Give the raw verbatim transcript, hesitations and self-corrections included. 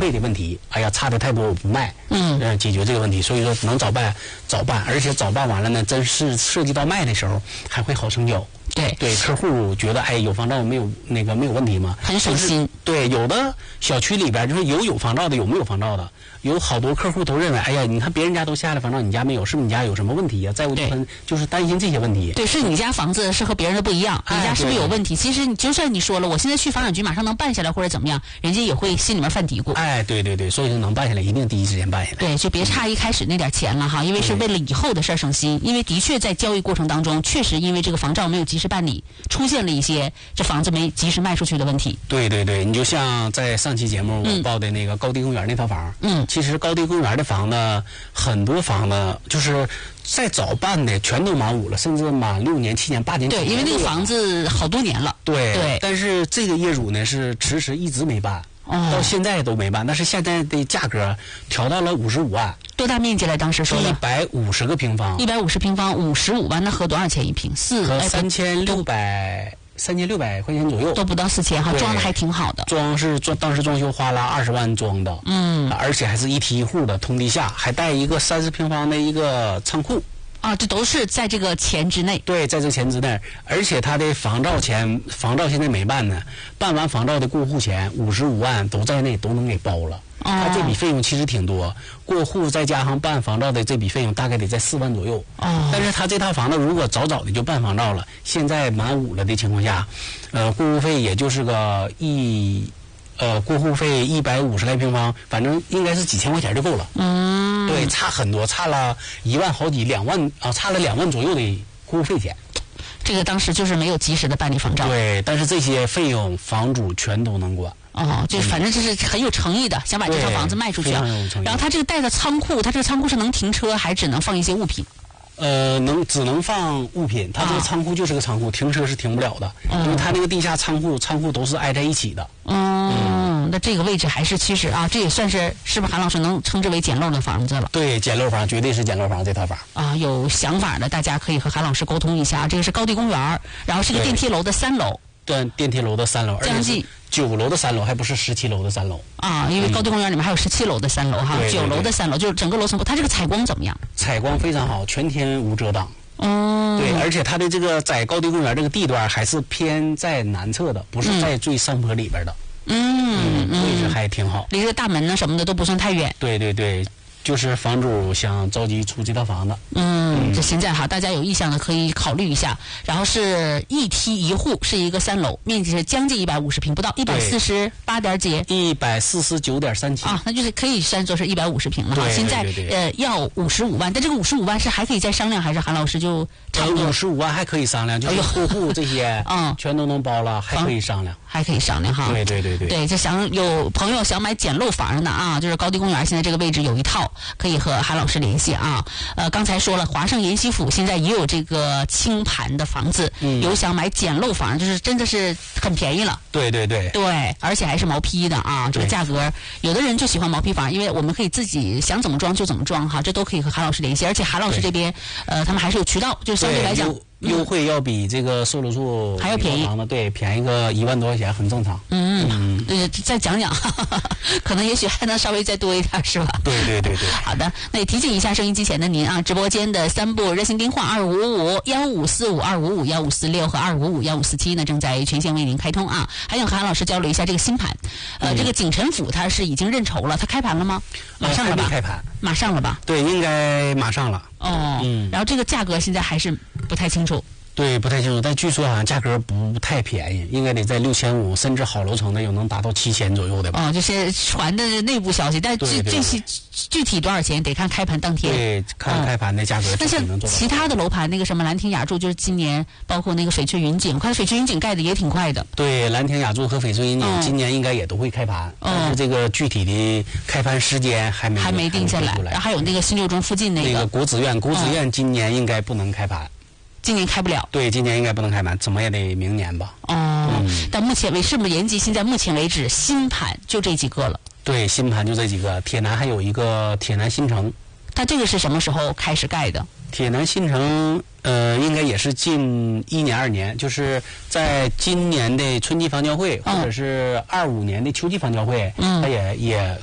费的问题，哎呀，差的太多我不卖， 嗯， 呃，解决这个问题。所以说能早办早办，而且早办完了呢，真是涉及到卖的时候还会好成交。 对对，客户觉得哎有房照没有那个没有问题吗？ 很省心。 对，有的小区里边就是有有房照的，有没有房照的，有好多客户都认为，哎呀，你看别人家都下了房照，你家没有，是不是你家有什么问题呀、啊？债务纠纷，就是担心这些问题。 对，是你家房子是和别人的不一样，你家是不是有问题？哎、其实你就算你说了，我现在去房产局马上能办下来或者怎么样，人家也会心里面犯嘀咕。 哎，对对对，所以说能办下来，一定第一时间办下来。 对，就别差一开始那点钱了哈，因为是为了以后的事儿省心。因为的确在交易过程当中，确实因为这个房照没有及时办理，出现了一些这房子没及时卖出去的问题。 对对对，你就像在上期节目我报的那个高地公园那套房，嗯，其实高地公园的房子很多房子就是再早办的全都满五了，甚至满六年、七年、八年。 对，因为那个房子好多年了。 对对。 但是这个业主呢是迟迟一直没办，哦、到现在都没办。但是现在的价格调到了五十五万。 多大面积来？当时说的一百五十个平方。 一百五十平方，五十五万，那合多少钱一平？四合三千六百。三千六百块钱左右， 都不到四千哈，装的还挺好的。 装是装，当时装修花了二十万装的，嗯，而且还是一梯一户的，通地下，还带一个三十平方的一个仓库。 啊，这都是在这个钱之内。 对，在这钱之内，而且他的房照钱，房照现在没办呢，办完房照的过户钱五十五万都在内，都能给包了。哦、他这笔费用其实挺多，过户再加上办房照的这笔费用大概得在四万左右。哦。但是他这套房子如果早早的就办房照了，现在满五了的情况下，呃，过户费也就是个一。呃，过户费一百五十来平方，反正应该是几千块钱就够了。嗯，对，差很多，差了一万好几两万啊，差了两万左右的过户费钱。 这个当时就是没有及时的办理房照。 对，但是这些费用房主全都能管。 哦，就反正就是很有诚意的，想把这套房子卖出去。然后他这个带的仓库，他这个仓库是能停车，还只能放一些物品？ 呃，能只能放物品，它这个仓库就是个仓库，啊、停车是停不了的，嗯、因为它那个地下仓库仓库都是挨在一起的。 嗯，嗯那这个位置还是其实啊，这也算是是不是韩老师能称之为简陋的房子了？ 对，简陋房绝对是简陋房这套房。 啊，有想法的大家可以和韩老师沟通一下。这个是高地公园，然后是个电梯楼的三楼。 对，电梯楼的三楼， 将近九楼的三楼，还不是十七楼的三楼啊！因为高地公园里面还有十七楼的三楼哈，九、嗯、楼的三楼就是整个楼层，它这个采光怎么样？ 采光非常好，全天无遮挡。 嗯， 对，而且它的这个在高地公园这个地段还是偏在南侧的，不是在最上坡里边的。 嗯， 嗯位置还挺好， 离这个大门呢什么的都不算太远。 对对对。就是房主想着急出这套房子， 嗯，这现在哈，大家有意向的可以考虑一下。然后是一梯一户，是一个三楼，面积是将近一百五十平，不到一百四十八点几， 一百四十九点三七啊，那就是可以算作是一百五十平了哈。现在对对对呃要五十五万，但这个五十五万是还可以再商量，还是韩老师就差不多？ 五十五万还可以商量，就是过户这些，嗯，全都能包了，还可以商量， 还可以商量哈。 对对对对， 对，就想有朋友想买简陋房的啊，就是高地公园现在这个位置有一套。可以和韩老师联系啊，呃，刚才说了，华盛延禧府现在也有这个清盘的房子，嗯、有想买简陋房，就是真的是很便宜了。 对对对， 对，而且还是毛坯的啊，这个价格，有的人就喜欢毛坯房，因为我们可以自己想怎么装就怎么装哈，这都可以和韩老师联系，而且韩老师这边，呃，他们还是有渠道，就相对来讲。 优惠要比这个售楼处还要便宜， 对，便宜个一万多块钱很正常。 嗯嗯，呃，再讲讲，哈哈哈，可能也许还能稍微再多一点，是吧？ 对对对对。 好的，那也提醒一下收音机前的您啊，直播间的三部热线电话二五五幺五四五二五五幺五四六和二五五幺五四七呢，正在全线为您开通啊。还想和韩老师交流一下这个新盘，呃，嗯、这个景晨府它是已经认筹了，它开盘了吗？马上了吧？ 呃、开盘， 马上了吧？ 对，应该马上了。 哦，嗯，然后这个价格现在还是不太清楚。 对，不太清楚，但据说好像价格不太便宜，应该得在六千五，甚至好楼层的有能达到七千左右的吧。 哦，就是传的内部消息，但具具体具体多少钱得看开盘当天。 对，看开盘的价格。 但是其他的楼盘，那个什么兰亭雅筑，就是今年包括那个翡翠云锦，看翡翠云锦盖的也挺快的。 对，兰亭雅筑和翡翠云锦、嗯、今年应该也都会开盘，嗯、但是这个具体的开盘时间还没还没定下来。然后还有那个新六中附近那个那个国子院，国子院今年应该不能开盘。 今年开不了， 对，今年应该不能开盘，怎么也得明年吧。 哦，嗯、但目前为是不是延吉现在目前为止新盘就这几个了？ 对，新盘就这几个。铁南还有一个铁南新城， 它这个是什么时候开始盖的？ 铁南新城，呃，应该也是近一年二年，就是在今年的春季房交会，嗯、或者是二五年的秋季房交会，嗯，它也也